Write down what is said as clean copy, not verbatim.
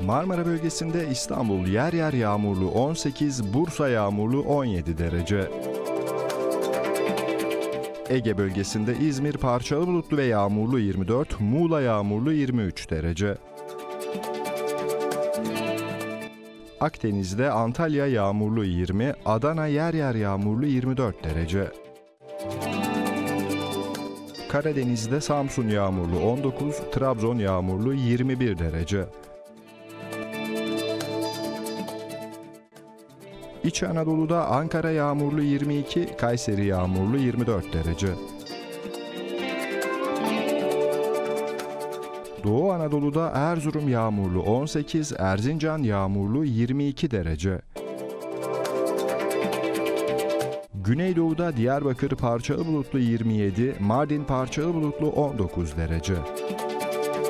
Marmara bölgesinde İstanbul yer yer yağmurlu 18, Bursa yağmurlu 17 derece. Ege bölgesinde İzmir parçalı bulutlu ve yağmurlu 24, Muğla yağmurlu 23 derece. Akdeniz'de Antalya yağmurlu 20, Adana yer yer yağmurlu 24 derece. Karadeniz'de Samsun yağmurlu 19, Trabzon yağmurlu 21 derece. İç Anadolu'da Ankara yağmurlu 22, Kayseri yağmurlu 24 derece. Doğu Anadolu'da Erzurum yağmurlu 18, Erzincan yağmurlu 22 derece. Güneydoğu'da Diyarbakır parçalı bulutlu 27, Mardin parçalı bulutlu 19 derece.